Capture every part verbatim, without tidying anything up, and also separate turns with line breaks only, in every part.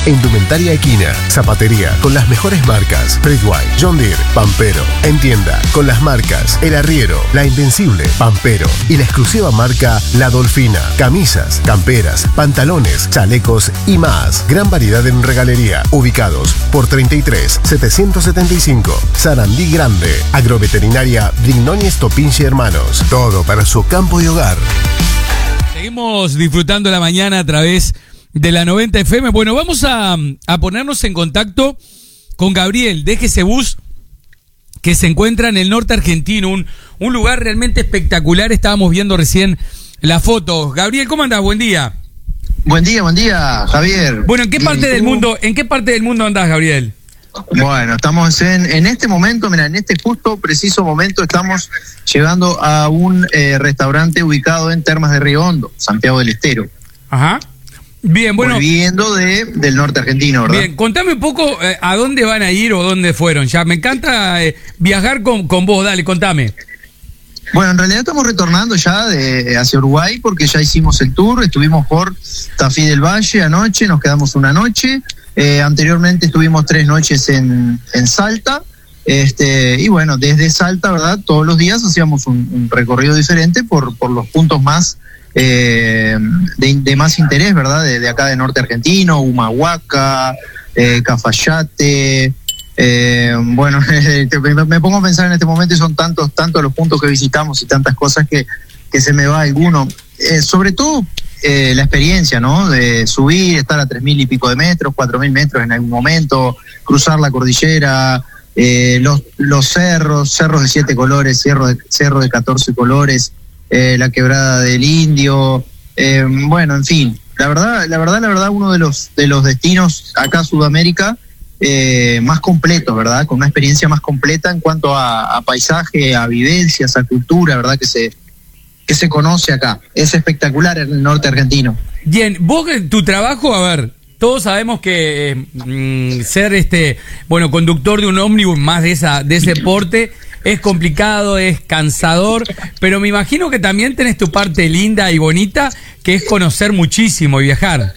Indumentaria Equina, zapatería con las mejores marcas, Fredway, John Deere, Pampero. En tienda con las marcas El Arriero, La Invencible, Pampero y la exclusiva marca La Dolfina. Camisas, camperas, pantalones, chalecos y más. Gran variedad en regalería. Ubicados por treinta y tres, setecientos setenta y cinco. Sarandí Grande. Agroveterinaria Brignoni Stopinci Hermanos. Todo para su campo y hogar.
Seguimos disfrutando la mañana a través de la noventa F M. Bueno, vamos a, a ponernos en contacto con Gabriel de G C Bus, que se encuentra en el norte argentino, un, un lugar realmente espectacular. Estábamos viendo recién las fotos. Gabriel, ¿cómo andás? Buen día.
Buen día, buen día, Javier.
Bueno, ¿en qué parte del mundo, en qué parte del mundo andás, Gabriel?
Bueno, estamos en, en este momento, mira, en este justo preciso momento estamos llegando a un eh, restaurante ubicado en Termas de Río Hondo, Santiago del Estero.
Ajá. Bien, bueno.
Volviendo de, del norte argentino, ¿verdad?
Bien, contame un poco eh, a dónde van a ir o dónde fueron. Ya me encanta eh, viajar con, con vos, dale, contame.
Bueno, en realidad estamos retornando ya de, hacia Uruguay porque ya hicimos el tour, estuvimos por Tafí del Valle anoche, nos quedamos una noche. Eh, anteriormente estuvimos tres noches en, en Salta, este, y bueno, desde Salta, ¿verdad? Todos los días hacíamos un, un recorrido diferente por, por los puntos más eh, de, de más interés, ¿verdad? De, de acá de norte argentino, Humahuaca, eh, Cafayate, eh, bueno, me, me pongo a pensar en este momento y son tantos, tantos los puntos que visitamos y tantas cosas que, que se me va alguno. Eh, sobre todo eh, la experiencia, ¿no? De subir, estar a tres mil y pico de metros, cuatro mil metros en algún momento, cruzar la cordillera, eh, los, los cerros, cerros de siete colores, cerro de, cerro de catorce colores, eh, la quebrada del Indio, eh, bueno, en fin, la verdad, la verdad, la verdad, uno de los de los destinos acá en Sudamérica eh, más completos, ¿verdad? Con una experiencia más completa en cuanto a, a paisaje, a vivencias, a cultura, ¿verdad? Que se que se conoce acá. Es espectacular en el norte argentino.
Bien, vos, tu trabajo, a ver, todos sabemos que eh, mm, ser este, bueno, conductor de un ómnibus más de esa, de ese porte es complicado, es cansador, pero me imagino que también tenés tu parte linda y bonita, que es conocer muchísimo y viajar.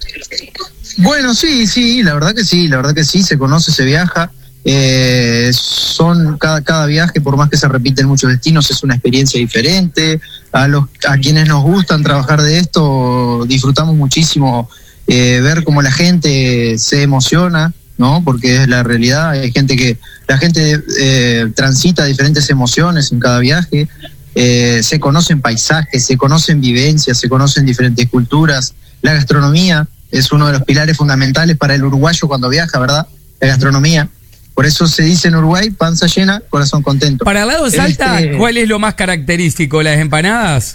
Bueno, sí, sí, la verdad que sí, la verdad que sí, se conoce, se viaja. Eh, son cada cada viaje, por más que se repiten muchos destinos, es una experiencia diferente. A los a quienes nos gustan trabajar de esto, disfrutamos muchísimo eh, ver cómo la gente se emociona, ¿no? Porque es la realidad. Hay gente que la gente eh, transita diferentes emociones en cada viaje. Eh, se conocen paisajes, se conocen vivencias, se conocen diferentes culturas. La gastronomía es uno de los pilares fundamentales para el uruguayo cuando viaja, ¿verdad? La gastronomía. Por eso se dice en Uruguay, panza llena, corazón contento.
Para el lado de Salta, este... ¿cuál es lo más característico? ¿Las empanadas?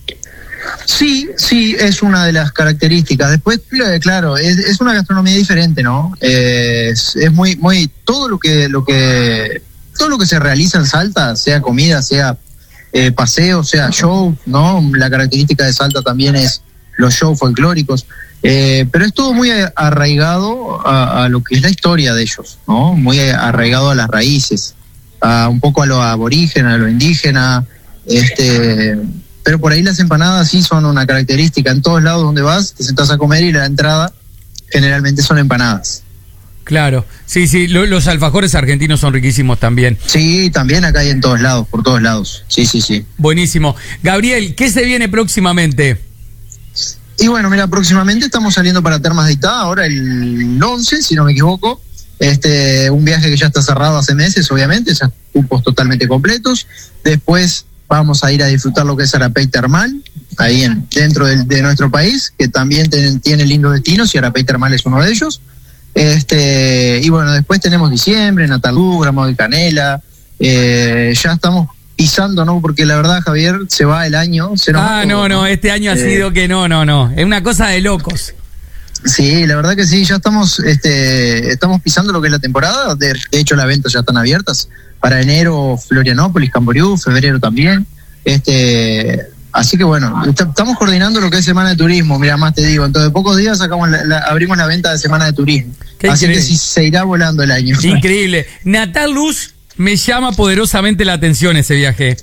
Sí, sí, es una de las características. Después, claro, es, es una gastronomía diferente, ¿no? Eh, es, es muy, muy, todo lo que, lo que, todo lo que se realiza en Salta, sea comida, sea eh, paseo, sea show, ¿no? La característica de Salta también es los shows folclóricos. Eh, pero es todo muy arraigado a, a lo que es la historia de ellos, ¿no? Muy arraigado a las raíces, a un poco a lo aborigen, a lo indígena, este, pero por ahí las empanadas sí son una característica. En todos lados donde vas, te sentás a comer y la entrada generalmente son empanadas.
Claro, sí, sí, lo, los alfajores argentinos son riquísimos también.
Sí, también acá hay en todos lados, por todos lados, sí, sí, sí.
Buenísimo. Gabriel, ¿qué se viene próximamente?
Y bueno, mira, próximamente estamos saliendo para Termas de Itá, ahora el once, si no me equivoco. Este, un viaje que ya está cerrado hace meses, obviamente, ya cupos totalmente completos. Después vamos a ir a disfrutar lo que es Arapey Termal, ahí en, dentro de, de nuestro país, que también ten, tiene lindos destinos y Arapey Termal es uno de ellos. Este, y bueno, después tenemos diciembre, Natalú, Gramo de Canela, eh, ya estamos pisando, ¿no? Porque la verdad, Javier, se va el año. Se nos
ah, no, no, este año ha eh, sido que no, no, no. Es una cosa de locos.
Sí, la verdad que sí, ya estamos este, estamos pisando lo que es la temporada. De, de hecho, las ventas ya están abiertas. Para enero, Florianópolis, Camboriú, febrero también. Este, así que bueno, estamos coordinando lo que es Semana de Turismo. Mira, más te digo, dentro de pocos días sacamos la, la, abrimos la venta de Semana de Turismo. Qué así increíble. Que sí, se irá volando el año.
Increíble. Natal Luz, me llama poderosamente la atención ese viaje.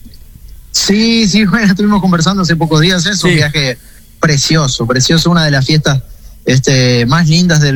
Sí, sí, bueno, estuvimos conversando hace pocos días, es sí. Un viaje precioso, precioso, una de las fiestas este, más lindas del